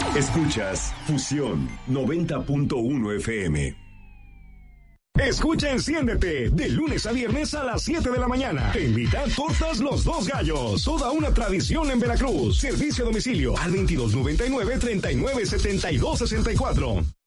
Escuchas Fusión 90.1 FM. Escucha Enciéndete, de lunes a viernes a las 7 de la mañana. Te invita Tortas Los Dos Gallos. Toda una tradición en Veracruz. Servicio a domicilio al 2299-397264.